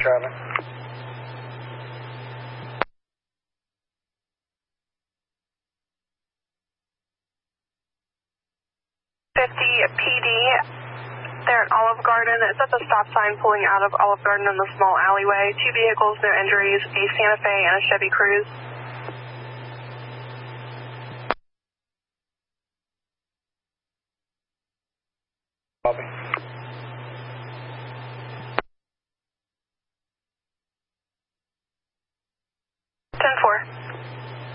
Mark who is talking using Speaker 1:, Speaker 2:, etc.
Speaker 1: Charlie.
Speaker 2: 50 PD. They're at Olive Garden. It's at the stop sign pulling out of Olive Garden in the small alleyway. 2 vehicles, no injuries, a Santa Fe and a Chevy Cruze.
Speaker 1: Bobby.